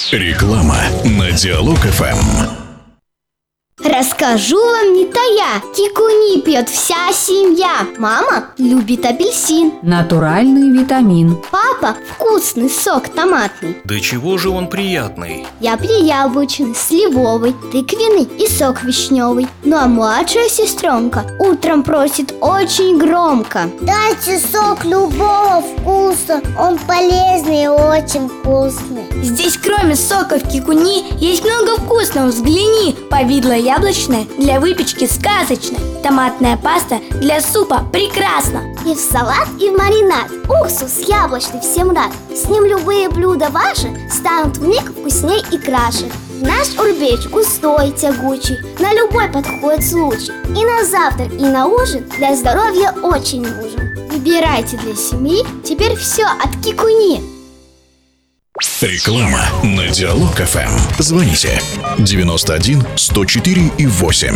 Реклама на Диалог ФМ. Расскажу вам не тая, кикуни пьет вся семья. Мама любит апельсин, натуральный витамин. папа вкусный сок томатный. Да чего же он приятный? Я пью яблочный, сливовый, тыквенный и сок вишневый. Ну а младшая сестренка утром просит очень громко: дайте сок любого вкуса, он полезный и очень вкусный. Здесь кроме соков кикуни есть много вкусного, взгляни. Повидло яблочное для выпечки сказочно. Томатная паста для супа прекрасно. И в салат, и в маринад. Уксус яблочный всем рад. С ним любые блюда ваши станут вмиг вкусней и краше. Наш урбеч густой, тягучий, на любой подходит случай. И на завтрак, и на ужин для здоровья очень нужен. Выбирайте для семьи теперь все от кикуни. Реклама на Диалог ФМ. Звоните 91 104 и 8.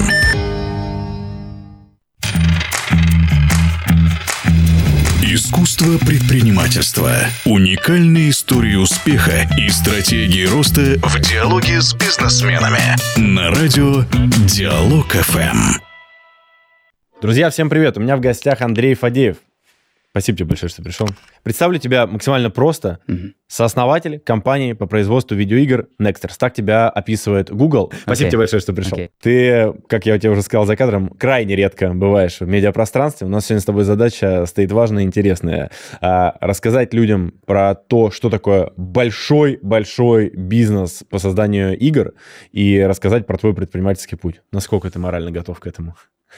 Искусство предпринимательства. Уникальные истории успеха и стратегии роста в диалоге с бизнесменами. На радио Диалог ФМ. Друзья, всем привет! У меня в гостях Андрей Фадеев. Спасибо тебе большое, что пришел. Представлю тебя максимально просто. Сооснователь компании по производству видеоигр Nexters. Так тебя описывает Google. Спасибо тебе большое, что пришел. Ты, как я тебе уже сказал за кадром, крайне редко бываешь в медиапространстве. У нас сегодня с тобой задача стоит важная и интересная. Рассказать людям про то, что такое большой-большой бизнес по созданию игр, и рассказать про твой предпринимательский путь. Насколько ты морально готов к этому?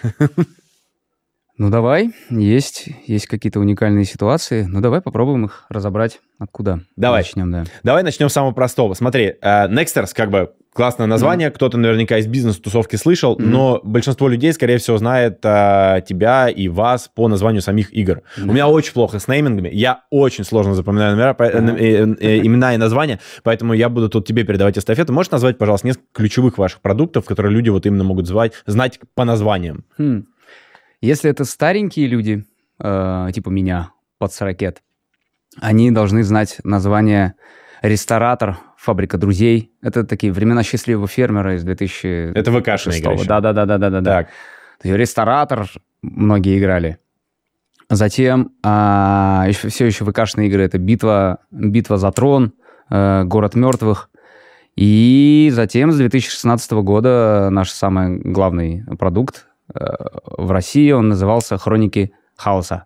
Ну, давай. Есть какие-то уникальные ситуации. Ну, давай попробуем их разобрать. Откуда? Давай. Начнем, да. Давай начнем с самого простого. Смотри, Nexters, как бы классное название. Кто-то наверняка из бизнес-тусовки слышал, но большинство людей, скорее всего, знает тебя и вас по названию самих игр. У меня очень плохо с неймингами. Я очень сложно запоминаю имена и названия, поэтому я буду тут тебе передавать эстафету. Можешь назвать, пожалуйста, несколько ключевых ваших продуктов, которые люди вот именно могут знать по названиям? Если это старенькие люди, типа меня, под 40, они должны знать название «Ресторатор», «Фабрика друзей». Это такие времена счастливого фермера из 2006. Это ВК-шная игра еще. Да. Так. «Ресторатор» многие играли. Затем все еще ВК-шные игры. Это «Битва за трон», «Город мертвых». И затем с 2016 года наш самый главный продукт в России, он назывался «Хроники хаоса».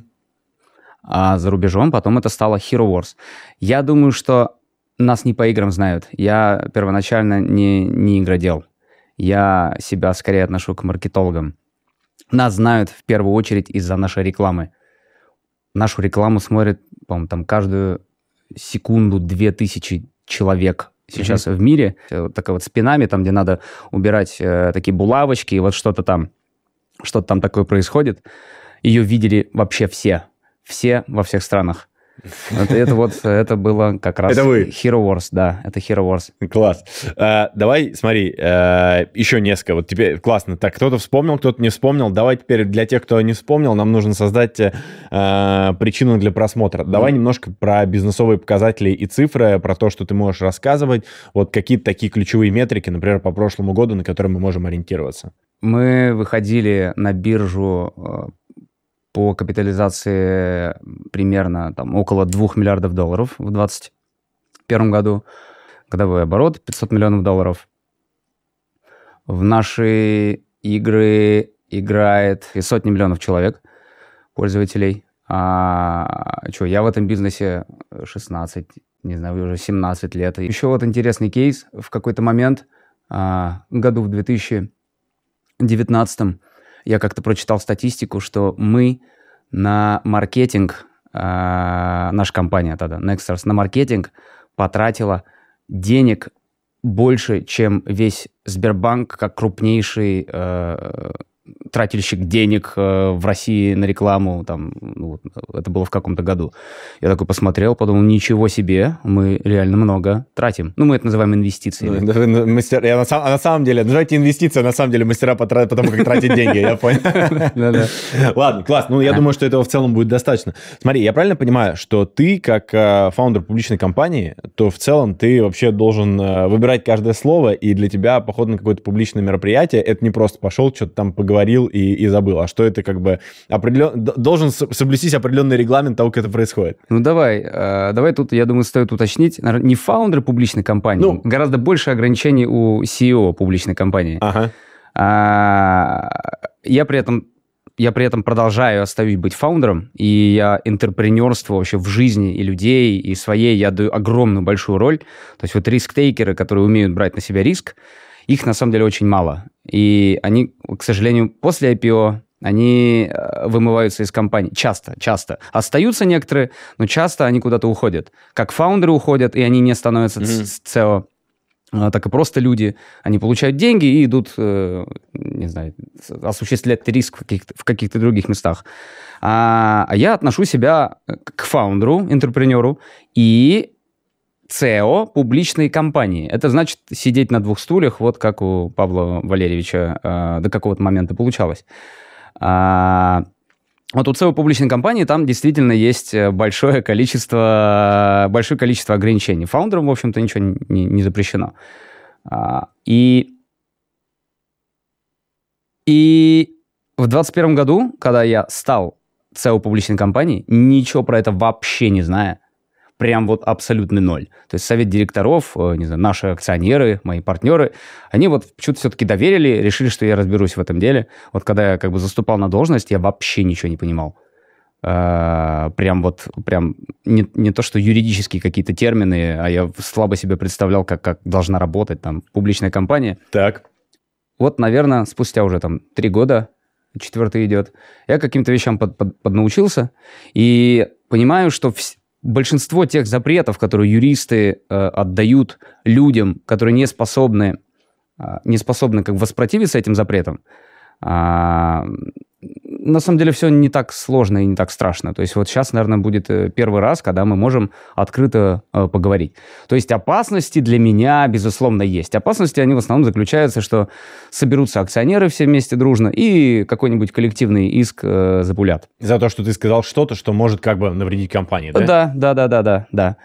А за рубежом потом это стало Hero Wars. Я думаю, что нас не по играм знают. Я первоначально не игродел. Я себя скорее отношу к маркетологам. Нас знают в первую очередь из-за нашей рекламы. Нашу рекламу смотрят, по-моему, там каждую секунду 2000 человек сейчас в мире. Вот такая вот с пинами, там, где надо убирать такие булавочки, и вот что-то там такое происходит. Ее видели вообще все во всех странах. Это было как раз это вы. Hero Wars, да, это Hero Wars. Класс. Давай, смотри, еще несколько. Вот теперь классно. Так, кто-то вспомнил, кто-то не вспомнил. Давай теперь для тех, кто не вспомнил, нам нужно создать причину для просмотра. Давай немножко про бизнесовые показатели и цифры, про то, что ты можешь рассказывать. Вот какие-то такие ключевые метрики, например, по прошлому году, на которые мы можем ориентироваться. Мы выходили на биржу по капитализации примерно там, около $2 миллиардов в 2021 году. Годовой оборот $500 миллионов. В наши игры играет и сотни миллионов человек, пользователей. Я в этом бизнесе 16, не знаю, уже 17 лет. Еще вот интересный кейс. В какой-то момент, году в 2019, я как-то прочитал статистику, что мы на маркетинг, наша компания тогда, Nexters, на маркетинг потратила денег больше, чем весь Сбербанк, как крупнейший тратильщик денег в России на рекламу, там, ну, это было в каком-то году. Я такой посмотрел, подумал, ничего себе, мы реально много тратим. Ну, мы это называем инвестициями. На самом деле, называйте инвестиции, на самом деле мастера потому как тратить деньги, я понял. Ладно, класс, ну, я думаю, что этого в целом будет достаточно. Смотри, я правильно понимаю, что ты, как фаундер публичной компании, то в целом ты вообще должен выбирать каждое слово, и для тебя поход на какое-то публичное мероприятие, это не просто пошел, что-то там поговорил и забыл, а что это как бы должен соблюстись определенный регламент того, как это происходит. Ну, давай тут, я думаю, стоит уточнить, наверное, не фаундеры публичной компании, гораздо больше ограничений у CEO публичной компании. Ага. Я при этом продолжаю остаюсь быть фаундером, и я интерпренерству вообще в жизни и людей, и своей я даю огромную большую роль. То есть вот риск-тейкеры, которые умеют брать на себя риск, их на самом деле очень мало. И они, к сожалению, после IPO, они вымываются из компаний. Часто. Остаются некоторые, но часто они куда-то уходят. Как фаундеры уходят, и они не становятся CEO, так и просто люди. Они получают деньги и идут, не знаю, осуществлять риск в каких-то других местах. А я отношу себя к фаундеру, интерпренеру и CEO публичной компании. Это значит сидеть на двух стульях, вот как у Павла Валерьевича до какого-то момента получалось. Вот у CEO публичной компании там действительно есть большое количество ограничений. Фаундерам, в общем-то, ничего не запрещено. И в 2021 году, когда я стал CEO публичной компании, ничего про это вообще не зная, прям вот абсолютный ноль. То есть совет директоров, не знаю, наши акционеры, мои партнеры, они вот что-то все-таки доверили, решили, что я разберусь в этом деле. Вот когда я как бы заступал на должность, я вообще ничего не понимал. Прям не то, что юридические какие-то термины, а я слабо себе представлял, как должна работать там публичная компания. Так. Вот, наверное, спустя уже там 3 года, 4-й идет, я каким-то вещам поднаучился и понимаю, что большинство тех запретов, которые юристы отдают людям, которые не способны как воспротивиться этим запретам, на самом деле все не так сложно и не так страшно. То есть вот сейчас, наверное, будет первый раз, когда мы можем открыто поговорить. То есть опасности для меня, безусловно, есть. Опасности, они в основном заключаются, что соберутся акционеры все вместе дружно и какой-нибудь коллективный иск запулят. За то, что ты сказал что-то, что может как бы навредить компании, да? Да.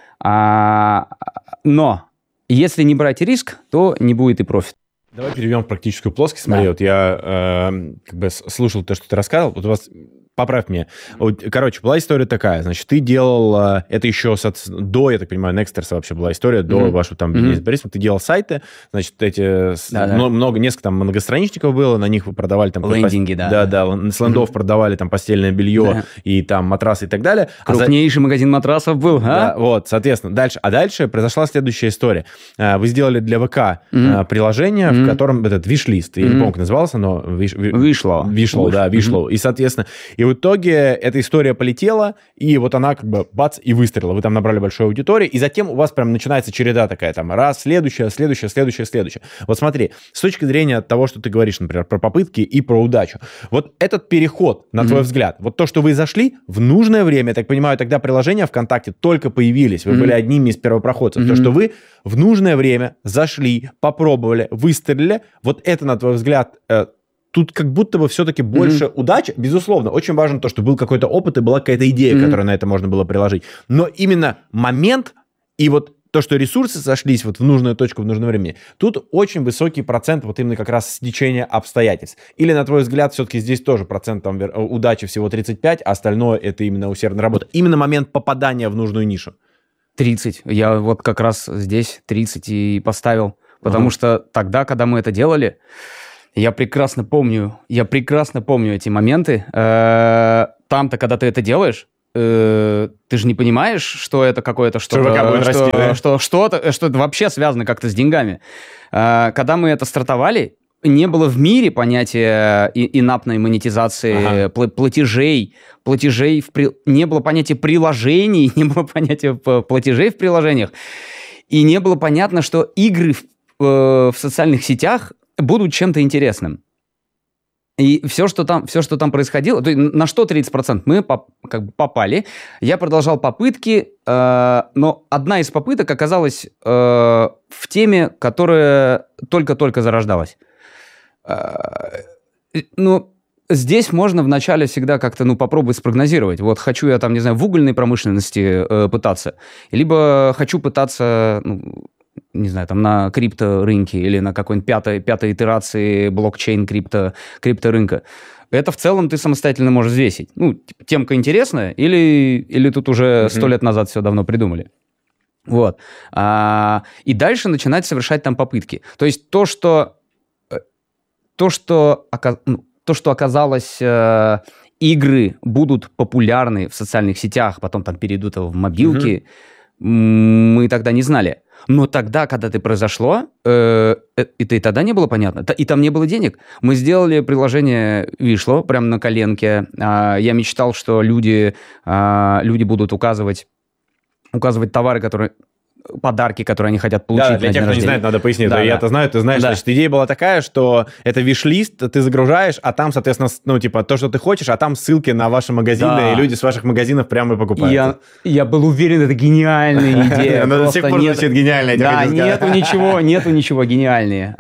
Но если не брать риск, то не будет и профит. Давай перейдем в практическую плоскость. Смотри, вот я как бы слушал то, что ты рассказывал. Вот у вас, поправь меня. Вот, короче, была история такая. Значит, ты делал... Это еще до, я так понимаю, Nexters вообще была история, до вашего там бизнес-бариста. Ты делал сайты, значит, несколько там многостраничников было, на них вы продавали там... Лендинги, Да, с лендов продавали там постельное белье и там матрасы и так далее. Крупнейший магазин матрасов был, Да, вот, соответственно. Дальше произошла следующая история. Вы сделали для ВК приложение, в котором этот виш-лист, я не помню, как назывался, но... Вишлоу. И, соответственно, и в итоге эта история полетела, и вот она как бы бац, и выстрелила. Вы там набрали большую аудиторию, и затем у вас прям начинается череда такая, там, раз, следующая. Вот смотри, с точки зрения того, что ты говоришь, например, про попытки и про удачу, вот этот переход, на твой взгляд, вот то, что вы зашли в нужное время, я так понимаю, тогда приложения ВКонтакте только появились, вы были одними из первопроходцев, то, что вы в нужное время зашли, попробовали, выстрелили, вот это, на твой взгляд, тут как будто бы все-таки больше удачи. Безусловно, очень важно то, что был какой-то опыт и была какая-то идея, которую на это можно было приложить. Но именно момент и вот то, что ресурсы сошлись вот в нужную точку в нужное время, тут очень высокий процент вот именно как раз стечения обстоятельств. Или, на твой взгляд, все-таки здесь тоже процент там, удачи всего 35, а остальное это именно усердная работа. Именно момент попадания в нужную нишу. 30. Я вот как раз здесь 30 и поставил. Потому что тогда, когда мы это делали... Я прекрасно помню эти моменты. Там-то, когда ты это делаешь, ты же не понимаешь, что это какое-то что-то, что это вообще связано как-то с деньгами. Когда мы это стартовали, не было в мире понятия инапной монетизации, платежей, не было понятия приложений, не было понятия платежей в приложениях, и не было понятно, что игры в социальных сетях будут чем-то интересным. И все, что там происходило, то есть на что 30%? Мы как бы попали. Я продолжал попытки, но одна из попыток оказалась в теме, которая только-только зарождалась. Ну, здесь можно вначале всегда как-то, попробовать спрогнозировать. Вот хочу я там, не знаю, в угольной промышленности пытаться, либо хочу пытаться... не знаю, там на крипторынке или на какой-нибудь пятой итерации блокчейн крипторынка. Это в целом ты самостоятельно можешь взвесить. Темка интересная или тут уже 100 лет назад все давно придумали. Вот. И дальше начинать совершать там попытки. То есть то, что оказалось... игры будут популярны в социальных сетях, потом там перейдут в мобилки, мы тогда не знали. Но тогда, когда это произошло, это и тогда не было понятно. И там не было денег. Мы сделали приложение Вишло прямо на коленке. Я мечтал, что люди будут указывать товары, подарки, которые они хотят получить. Да, для тех, кто не знает, надо пояснить. Да, я-то знаю, ты знаешь. Да. Значит, идея была такая, что это виш-лист, ты загружаешь, а там, соответственно, то, что ты хочешь, а там ссылки на ваши магазины, и люди с ваших магазинов прямо и покупают. Я был уверен, это гениальная идея. Она до сих пор звучит гениальная. Да, нету ничего гениальнее.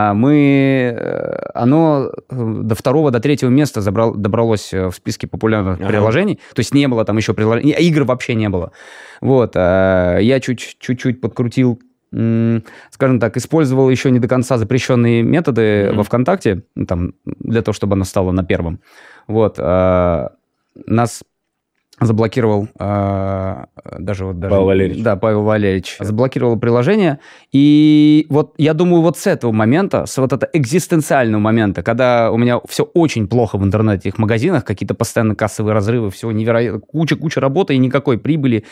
Оно до 2-го, до 3-го места добралось в списке популярных приложений. То есть не было там еще приложений, игр вообще не было. Вот. Я чуть-чуть подкрутил, скажем так, использовал еще не до конца запрещенные методы во ВКонтакте, там, для того, чтобы оно стало на первом. Вот. Нас заблокировал Павел Валерьевич. Да, Павел Валерьевич. Заблокировал приложение. И вот я думаю, вот с этого момента, с вот этого экзистенциального момента, когда у меня все очень плохо в интернете, в магазинах, какие-то постоянно кассовые разрывы, все невероятно, куча работы и никакой прибыли.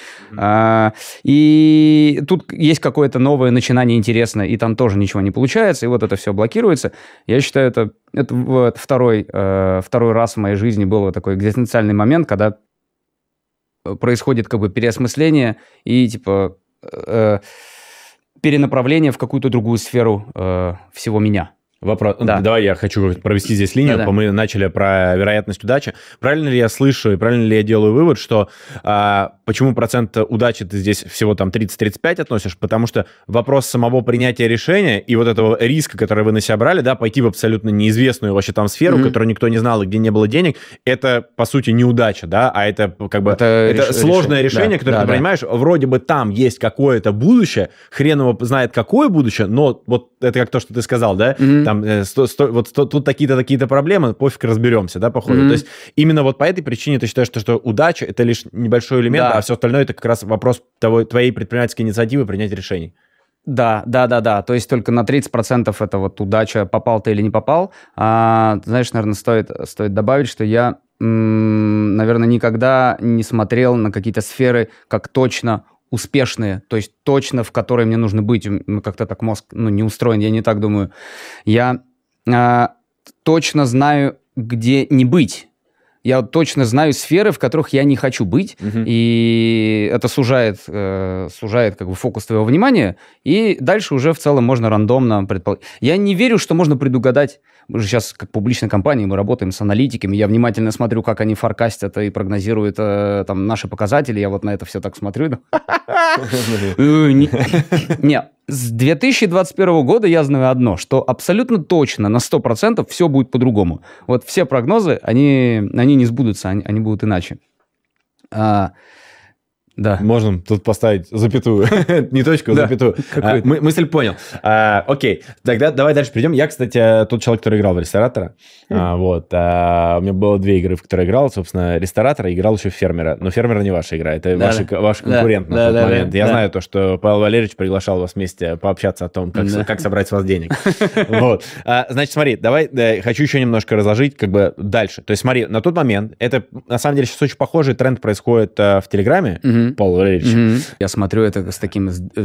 И тут есть какое-то новое начинание интересное, и там тоже ничего не получается, и вот это все блокируется. Я считаю, это вот второй раз в моей жизни был вот такой экзистенциальный момент, когда происходит как бы переосмысление и типа перенаправление в какую-то другую сферу всего меня. Вопрос. Да. Давай я хочу провести здесь линию. Да. Мы начали про вероятность удачи. Правильно ли я слышу и правильно ли я делаю вывод, что почему процент удачи ты здесь всего там 30-35 относишь? Потому что вопрос самого принятия решения и вот этого риска, который вы на себя брали, да, пойти в абсолютно неизвестную вообще там сферу, которую никто не знал и где не было денег, это, по сути, неудача, да, а это как бы это сложное решение, которое ты принимаешь. Вроде бы там есть какое-то будущее, хрен его знает какое будущее, но вот это как то, что ты сказал, да, тут такие-то проблемы, пофиг, разберемся, да, походу. То есть именно вот по этой причине ты считаешь, что удача — это лишь небольшой элемент, а все остальное — это как раз вопрос твоей предпринимательской инициативы принять решений. Да. То есть только на 30% это вот удача, попал ты или не попал. Знаешь, наверное, стоит добавить, что я, наверное, никогда не смотрел на какие-то сферы как точно успешные, то есть точно в которой мне нужно быть. Как-то так мозг не устроен, я не так думаю. Я точно знаю, где не быть. Я точно знаю сферы, в которых я не хочу быть, и это сужает как бы фокус твоего внимания, и дальше уже в целом можно рандомно предположить. Я не верю, что можно предугадать. Мы же сейчас, как публичная компания, мы работаем с аналитиками, я внимательно смотрю, как они форкастят и прогнозируют там наши показатели, я вот на это все так смотрю. Нет, с 2021 года я знаю одно, что абсолютно точно, на 100% все будет по-другому. Вот все прогнозы, они не сбудутся, они будут иначе. Да. Можно тут поставить запятую. Не точку, а запятую. Мысль понял. Окей, тогда давай дальше перейдем. Я, кстати, тот человек, который играл в ресторатора. Вот. У меня было 2 игры, в которые играл. Собственно, ресторатора и играл еще в фермера. Но фермера не ваша игра, это ваш конкурент на тот момент. Я знаю то, что Павел Валерьевич приглашал вас вместе пообщаться о том, как собрать с вас денег. Вот. Значит, смотри, давай хочу еще немножко разложить как бы дальше. То есть смотри, на тот момент, это на самом деле сейчас очень похожий тренд происходит в Телеграме, Павел Валерьевич. Я смотрю это с таким